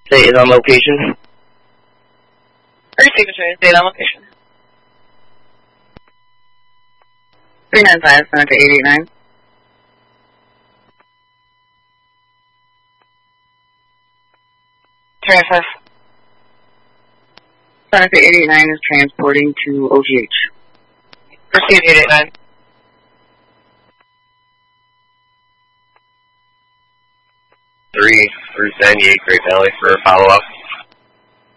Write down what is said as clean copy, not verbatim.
Say it on location. Receive a train, stay on location. 395, Santa Fe 889. Transfer. Santa Fe 889 is transporting to OGH. Receive 889. Through 78 Great Valley for a follow-up.